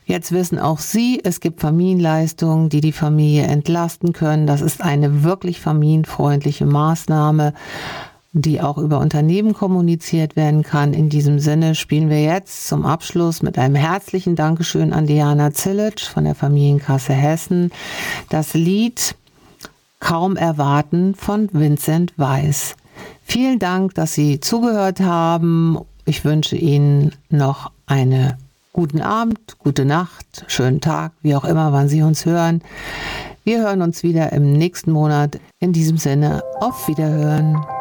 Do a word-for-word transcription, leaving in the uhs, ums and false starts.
Jetzt wissen auch Sie, es gibt Familienleistungen, die die Familie entlasten können. Das ist eine wirklich familienfreundliche Maßnahme, die auch über Unternehmen kommuniziert werden kann. In diesem Sinne spielen wir jetzt zum Abschluss mit einem herzlichen Dankeschön an Diana Zilic von der Familienkasse Hessen das Lied Kaum erwarten von Vincent Weiss. Vielen Dank, dass Sie zugehört haben. Ich wünsche Ihnen noch einen guten Abend, gute Nacht, schönen Tag, wie auch immer, wann Sie uns hören. Wir hören uns wieder im nächsten Monat. In diesem Sinne, auf Wiederhören.